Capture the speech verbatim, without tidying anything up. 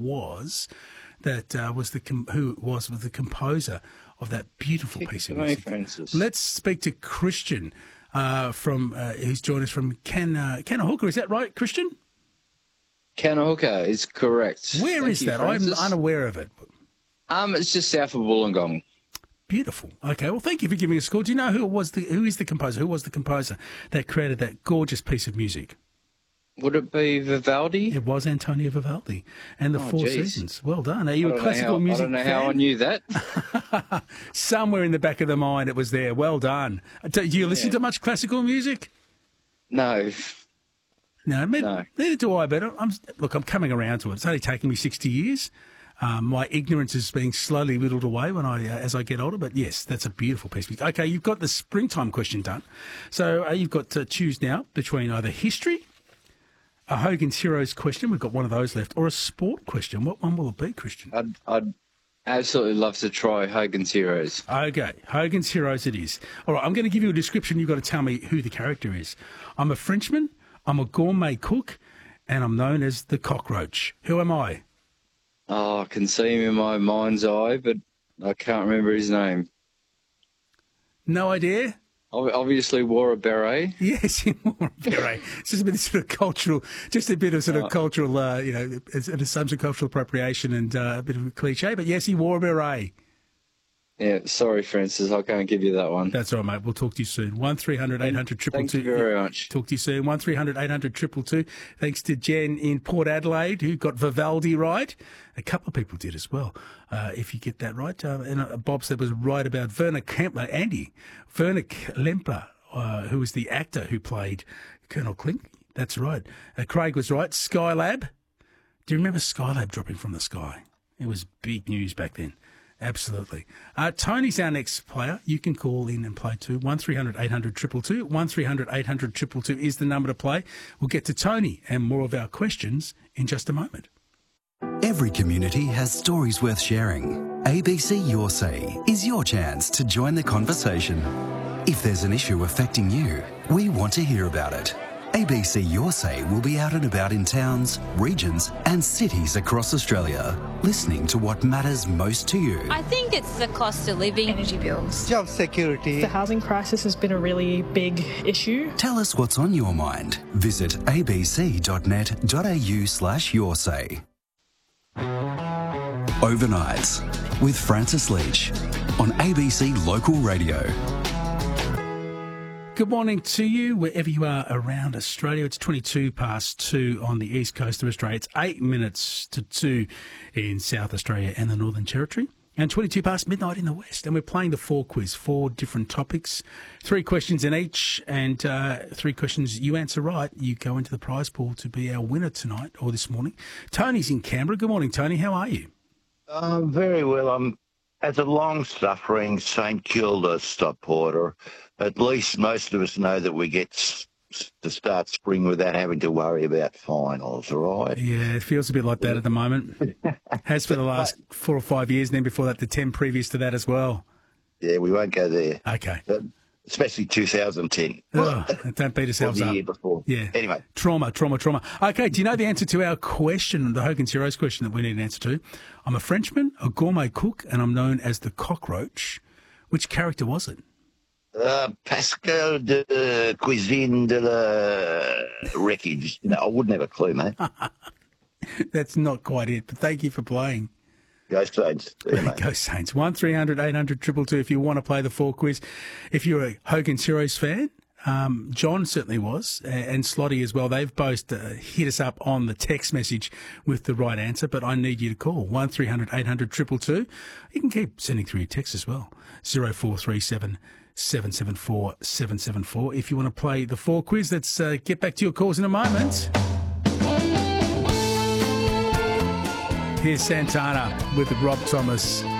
was that uh, was the com- who was, was the composer of that beautiful piece of music. Francis. Let's speak to Christian uh, from uh, who's joined us from Can uh, Kanahooka. Is that right, Christian? Kanahooka is correct. Where Thank is you, that? Francis. I'm unaware of it. Um, it's just south of Wollongong. Beautiful. Okay, well, thank you for giving us a call. Do you know who was the who is the composer? Who was the composer that created that gorgeous piece of music? Would it be Vivaldi? It was Antonio Vivaldi and the Oh, Four geez. Seasons. Well done. Are you I a don't know classical how- music I don't know fan? how I knew that. Somewhere in the back of the mind, it was there. Well done. Do you listen Yeah. to much classical music? No. No, me- No. neither do I. But I'm look, I'm coming around to it. It's only taken me sixty years. Um, my ignorance is being slowly whittled away when I, uh, as I get older. But yes, that's a beautiful piece of music. Okay, you've got the springtime question done. So uh, you've got to choose now between either history, a Hogan's Heroes question, we've got one of those left, or a sport question. What one will it be, Christian? I'd, I'd absolutely love to try Hogan's Heroes. Okay, Hogan's Heroes it is. All right, I'm going to give you a description. You've got to tell me who the character is. I'm a Frenchman, I'm a gourmet cook, and I'm known as the Cockroach. Who am I? Oh, I can see him in my mind's eye, but I can't remember his name. No idea? Ob- Obviously wore a beret. Yes, he wore a beret. It's just a bit of sort of cultural, just a bit of sort of Oh. cultural, uh, you know, it's an assumption, cultural appropriation and uh, a bit of a cliche. But yes, he wore a beret. Yeah, sorry, Francis, I can't give you that one. That's all right, mate. We'll talk to you soon. One three hundred eight hundred triple two. Thank you very much. Talk to you soon. One three hundred eight hundred triple two. Thanks to Jen in Port Adelaide who got Vivaldi right. A couple of people did as well. Uh, if you get that right, uh, and uh, Bob said was right about Werner Kempler, Andy Werner Kempler, uh, who was the actor who played Colonel Klink. That's right. Uh, Craig was right. Skylab. Do you remember Skylab dropping from the sky? It was big news back then. Absolutely. Uh, Tony's our next player. You can call in and play too. one three hundred eight hundred two two two. one three hundred eight hundred two two two is the number to play. We'll get to Tony and more of our questions in just a moment. Every community has stories worth sharing. A B C Your Say is your chance to join the conversation. If there's an issue affecting you, we want to hear about it. A B C Your Say will be out and about in towns, regions and cities across Australia, listening to what matters most to you. I think it's the cost of living. Energy bills. Job security. The housing crisis has been a really big issue. Tell us what's on your mind. Visit abc.net.au slash your say. Overnights with Francis Leach on A B C Local Radio. Good morning to you, wherever you are around Australia. It's twenty-two past two on the east coast of Australia. It's eight minutes to two in South Australia and the Northern Territory. And twenty-two past midnight in the west. And we're playing the four quiz, four different topics, three questions in each, and uh, three questions you answer right. You go into the prize pool to be our winner tonight or this morning. Tony's in Canberra. Good morning, Tony. How are you? Uh, very well. I'm as a long-suffering St Kilda supporter. At least most of us know that we get s- to start spring without having to worry about finals, all right? Yeah, it feels a bit like that at the moment. Has for the last four or five years, and then before that, the ten previous to that as well. Yeah, we won't go there. Okay. But especially two thousand ten. Oh, don't beat Or ourselves the up. year before. Yeah. Anyway. Trauma, trauma, trauma. Okay, do you know the answer to our question, the Hogan's Heroes question that we need an answer to? I'm a Frenchman, a gourmet cook, and I'm known as the Cockroach. Which character was it? Uh, Pascal de uh, Cuisine de la Wreckage. No, I wouldn't have a clue, mate. That's not quite it, but thank you for playing. Go Saints. Yeah, mate. Go Saints. one three hundred eight hundred two two two if you want to play the four quiz. If you're a Hogan's Heroes fan, um, John certainly was, and Slotty as well. They've both uh, hit us up on the text message with the right answer, but I need you to call one three hundred eight hundred two two two. You can keep sending through your texts as well. zero four three seven seven seven four seven seven four. If you want to play the four quiz, let's uh, get back to your calls in a moment. Here's Santana with Rob Thomas.